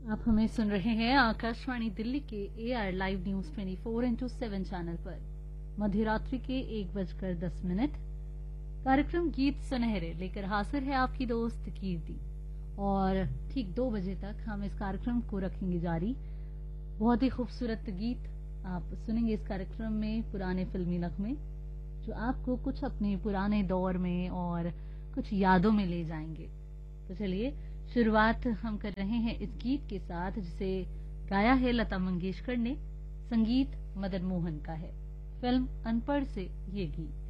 आप हमें सुन रहे हैं आकाशवाणी दिल्ली के एआर लाइव न्यूज 24/7 चैनल पर। मध्यरात्रि के 1:10 कार्यक्रम गीत सुनहरे लेकर हाजिर है आपकी दोस्त कीर्ति। और ठीक 2 बजे तक हम इस कार्यक्रम को रखेंगे जारी। बहुत ही खूबसूरत गीत आप सुनेंगे इस कार्यक्रम में, पुराने फिल्मी नगमे जो आपको कुछ अपने पुराने दौर में और कुछ यादों में ले जाएंगे। तो चलिए शुरुआत हम कर रहे हैं इस गीत के साथ, जिसे गाया है लता मंगेशकर ने। संगीत मदन मोहन का है। फिल्म अनपढ़ से ये गीत।